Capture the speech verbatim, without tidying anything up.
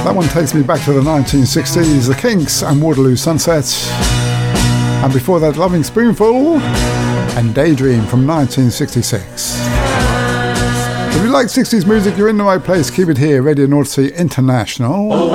That one takes me back to the nineteen sixties, The Kinks and Waterloo Sunset. And before that, Loving Spoonful and Daydream from nineteen sixty-six. If you like sixties music, you're in the right place. Keep it here, Radio North Sea International.